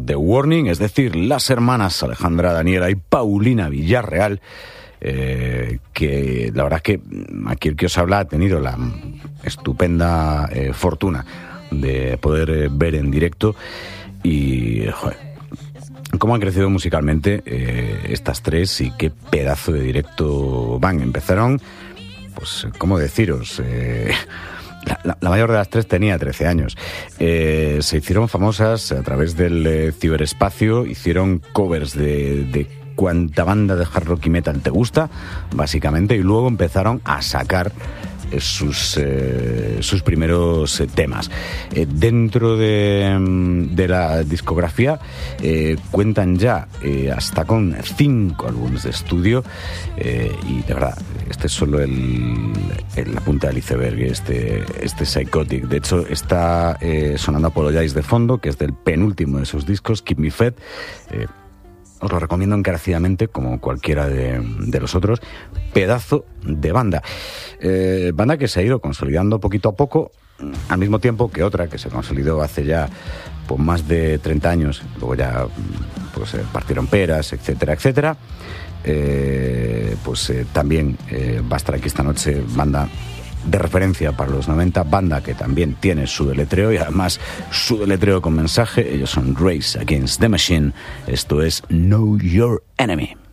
The Warning, es decir, las hermanas Alejandra Daniela y Paulina Villarreal, que la verdad es que aquí el que os habla ha tenido la estupenda fortuna de poder ver en directo y, joder, cómo han crecido musicalmente estas tres y qué pedazo de directo van. Empezaron, pues, ¿cómo deciros? La mayor de las tres tenía 13 años. Se hicieron famosas a través del ciberespacio, hicieron covers de cuanta banda de hard rock y metal te gusta, básicamente, y luego empezaron a sacar sus primeros temas. Dentro de la discografía cuentan ya hasta con 5 álbumes de estudio, y de verdad, este es solo la punta del iceberg, este Psychotic. De hecho, está sonando Apologize de fondo, que es del penúltimo de sus discos, Keep Me Fed. Os lo recomiendo encarecidamente, como cualquiera de los otros. Pedazo de banda. Banda que se ha ido consolidando poquito a poco, al mismo tiempo que otra que se consolidó hace ya pues, más de 30 años. Luego ya pues, partieron peras, etcétera, etcétera. También va a estar aquí esta noche banda de referencia para los 90, banda que también tiene su deletreo, y además su deletreo con mensaje. Ellos son Rage Against the Machine. Esto es Know Your Enemy.